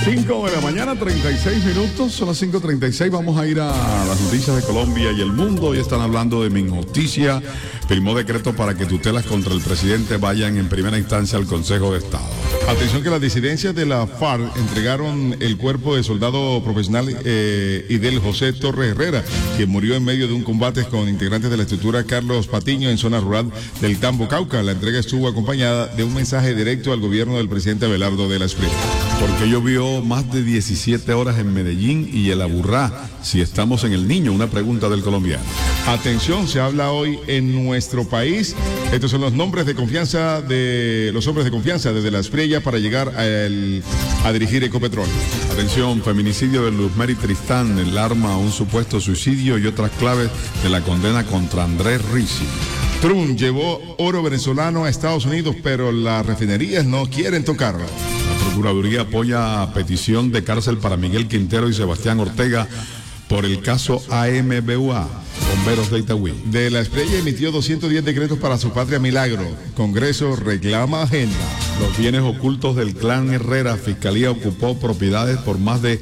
5 de la mañana, 36 minutos, son las 5:36. Vamos a ir a las noticias de Colombia y el mundo. Hoy están hablando de Mi Noticia. Firmó decreto para que tutelas contra el presidente vayan en primera instancia al Consejo de Estado. Atención que las disidencias de la FARC entregaron el cuerpo de soldado profesional Idel José Torres Herrera, quien murió en medio de un combate con integrantes de la estructura Carlos Patiño en zona rural del Tambo, Cauca. La entrega estuvo acompañada de un mensaje directo al gobierno del presidente Abelardo de la Espriella. Porque llovió más de 17 horas en Medellín y el Aburrá, si estamos en el Niño, una pregunta del colombiano. Atención, se habla hoy en nuestro país. Estos son los nombres de confianza de los hombres de confianza desde la Espriella para llegar a dirigir Ecopetrol. Atención, feminicidio de Luzmeri Tristán, el arma a un supuesto suicidio y otras claves de la condena contra Andrés Rizzi. Trump llevó oro venezolano a Estados Unidos, pero las refinerías no quieren tocarlo. La Procuraduría apoya petición de cárcel para Miguel Quintero y Sebastián Ortega por el caso AMBUA, bomberos de Itagüí. De la Espriella emitió 210 decretos para su patria Milagro. Congreso reclama agenda. Los bienes ocultos del clan Herrera, Fiscalía ocupó propiedades por más de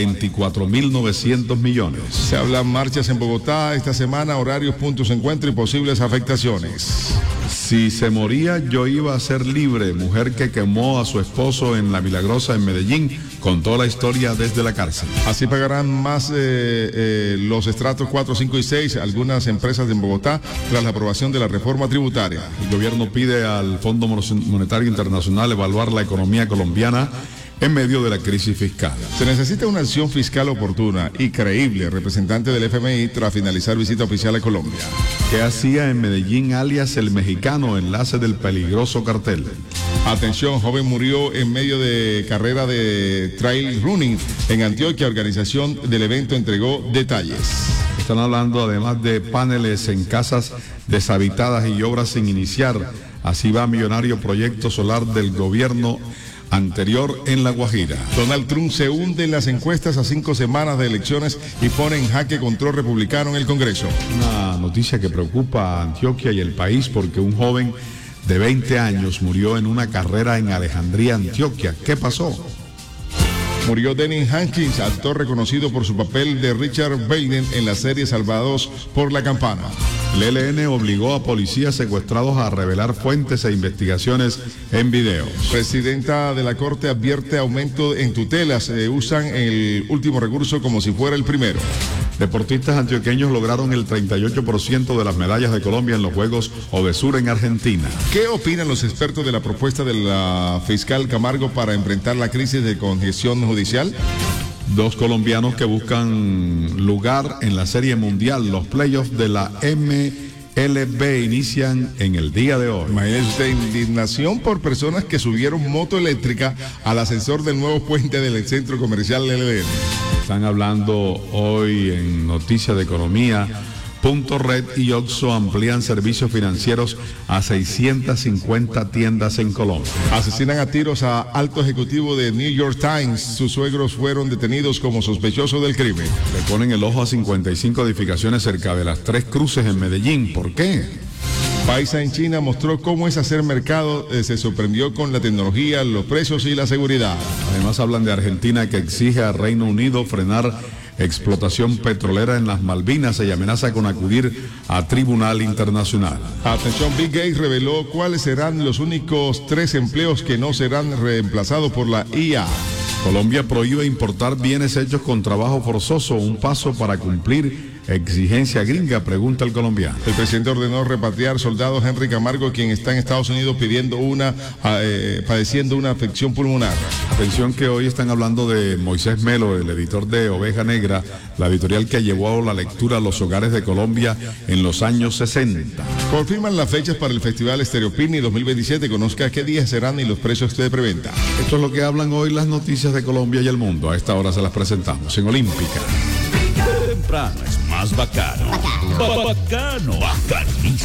44.900 millones. Se hablan marchas en Bogotá esta semana, horarios, puntos de encuentro y posibles afectaciones. Si se moría, yo iba a ser libre. Mujer que quemó a su esposo en La Milagrosa, en Medellín, contó la historia desde la cárcel. Así pagarán más los estratos 4, 5 y 6 algunas empresas en Bogotá tras la aprobación de la reforma tributaria. El gobierno pide al Fondo Monetario Internacional evaluar la economía colombiana en medio de la crisis fiscal. Se necesita una acción fiscal oportuna y creíble, representante del FMI tras finalizar visita oficial a Colombia. ¿Qué hacía en Medellín alias el mexicano, enlace del peligroso cartel? Atención, joven murió en medio de carrera de trail running en Antioquia. Organización del evento entregó detalles. Están hablando además de paneles en casas deshabitadas y obras sin iniciar. Así va millonario proyecto solar del gobierno anterior en La Guajira. Donald Trump se hunde en las encuestas a 5 semanas de elecciones y pone en jaque control republicano en el Congreso. Una noticia que preocupa a Antioquia y el país porque un joven de 20 años murió en una carrera en Alejandría, Antioquia. ¿Qué pasó? Murió Dennis Hankins, actor reconocido por su papel de Richard Baden en la serie Salvados por la Campana. El ELN obligó a policías secuestrados a revelar fuentes e investigaciones en videos. Presidenta de la Corte advierte aumento en tutelas. Usan el último recurso como si fuera el primero. Deportistas antioqueños lograron el 38% de las medallas de Colombia en los Juegos Odesur en Argentina. ¿Qué opinan los expertos de la propuesta de la fiscal Camargo para enfrentar la crisis de congestión judicial? Dos colombianos que buscan lugar en la Serie Mundial. Los playoffs de la MLB inician en el día de hoy. Imagínense usted, indignación por personas que subieron moto eléctrica al ascensor del nuevo puente del centro comercial LDN. Están hablando hoy en Noticias de Economía. Punto Red y Oxxo amplían servicios financieros a 650 tiendas en Colombia. Asesinan a tiros a alto ejecutivo de New York Times. Sus suegros fueron detenidos como sospechosos del crimen. Le ponen el ojo a 55 edificaciones cerca de las Tres Cruces en Medellín. ¿Por qué? Paisa en China mostró cómo es hacer mercado. Se sorprendió con la tecnología, los precios y la seguridad. Además hablan de Argentina que exige al Reino Unido frenar explotación petrolera en las Malvinas y amenaza con acudir a tribunal internacional. Atención, Bill Gates reveló cuáles serán los únicos 3 empleos que no serán reemplazados por la IA. Colombia prohíbe importar bienes hechos con trabajo forzoso, un paso para cumplir exigencia gringa, pregunta el colombiano. El presidente ordenó repatriar soldados. Henry Camargo, quien está en Estados Unidos padeciendo una afección pulmonar. Atención que hoy están hablando de Moisés Melo, el editor de Oveja Negra, la editorial que llevó la lectura a los hogares de Colombia en los años 60. Confirman las fechas para el Festival Estéreo Picnic 2027. Conozca qué días serán y los precios de preventa. Esto es lo que hablan hoy las noticias de Colombia y el mundo. A esta hora se las presentamos en Olímpica. Temprano es más bacano. Bacano. Bacanísimo.